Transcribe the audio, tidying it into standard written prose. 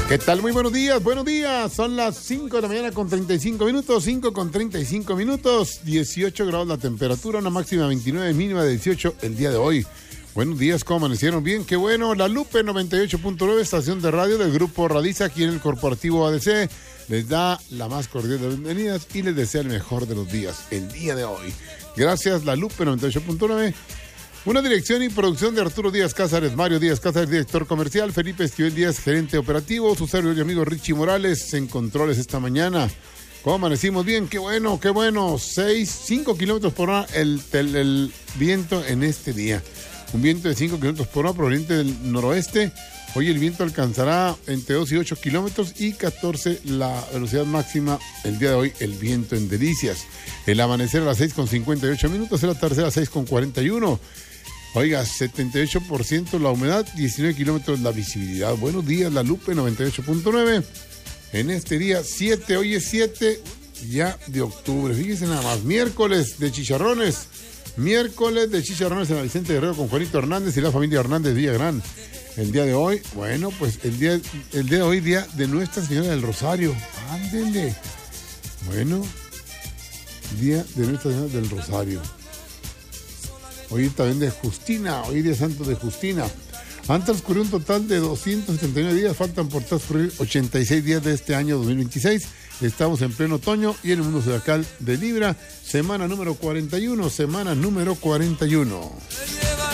¿Qué tal? Muy buenos días, buenos días. Son las 5 de la mañana con 35 minutos, 5 con 35 minutos, 18 grados la temperatura, una máxima de 29, mínima de 18 el día de hoy. Buenos días, ¿cómo amanecieron? Bien, qué bueno. La Lupe 98.9, estación de radio del Grupo Radiza, aquí en el Corporativo ADC, les da la más cordial de las bienvenidas y les desea el mejor de los días, el día de hoy. Gracias, La Lupe 98.9. Una dirección y producción de Arturo Díaz Cázares, Mario Díaz Cázares, director comercial, Felipe Esquivel Díaz, gerente operativo, su servidor y amigo Richie Morales en controles esta mañana. ¿Cómo amanecimos? Bien, qué bueno, qué bueno. 5 kilómetros por hora el viento en este día. Un viento de 5 kilómetros por hora proveniente del noroeste. Hoy el viento alcanzará entre 2 y 8 kilómetros y 14 la velocidad máxima el día de hoy, el viento en Delicias. El amanecer a las 6:58 minutos, el atardecer a las 6:41. Oiga, 78% la humedad, 19 kilómetros la visibilidad. Buenos días, La Lupe 98.9. En este día 7, hoy es 7 ya de octubre. Fíjense nada más, miércoles de chicharrones. Miércoles de chicharrones en la Vicente Guerrero con Juanito Hernández y la familia Hernández Villagrán. El día de hoy, bueno, pues el día de hoy, día de Nuestra Señora del Rosario. Ándele. Bueno, día de Nuestra Señora del Rosario. Hoy también de Justina, hoy día santo de Justina. Han transcurrido un total de 279 días, faltan por transcurrir 86 días de este año 2026. Estamos en pleno otoño y en el mundo zodiacal de Libra, semana número 41, semana número 41.